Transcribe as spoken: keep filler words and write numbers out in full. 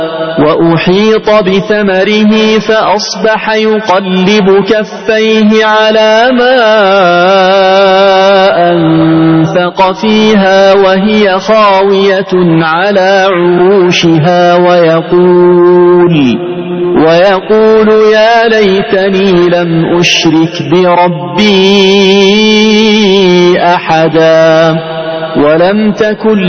وأحيط بثمره فأصبح يقلب كفيه على ما أنفق فيها وهي خاوية على عروشها ويقول, ويقول يا ليتني لم أشرك بربي أحدا ولم تكن